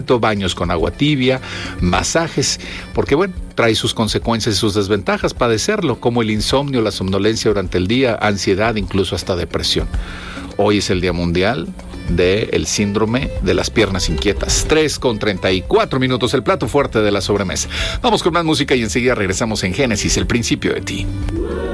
baños con agua tibia, masajes, porque bueno, trae sus consecuencias y sus desventajas padecerlo, como el insomnio, la somnolencia durante el día, ansiedad, incluso hasta depresión. Hoy es el Día Mundial del Síndrome de las Piernas Inquietas. 3:34, el plato fuerte de la sobremesa. Vamos con más música y enseguida regresamos en Génesis, el principio de ti.